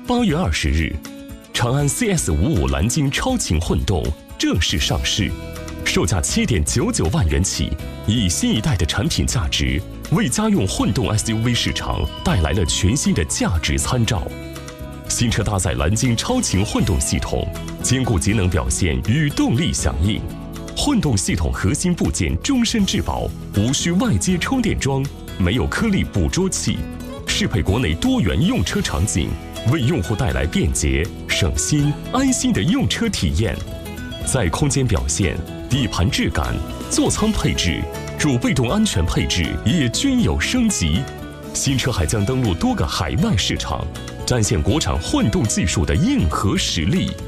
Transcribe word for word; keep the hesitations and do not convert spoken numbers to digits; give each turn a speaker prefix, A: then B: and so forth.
A: 八月二十日，长安 C S 五五蓝鲸超轻混动正式上市，售价七点九九万元起，以新一代的产品价值，为家用混动 S U V 市场带来了全新的价值参照。新车搭载蓝鲸超轻混动系统，兼顾节能表现与动力响应。混动系统核心部件终身质保，无需外接充电桩，没有颗粒捕捉器，适配国内多元用车场景，为用户带来便捷、省心、安心的用车体验。在空间表现、底盘质感、座舱配置、主被动安全配置也均有升级。新车还将登陆多个海外市场，展现国产混动技术的硬核实力。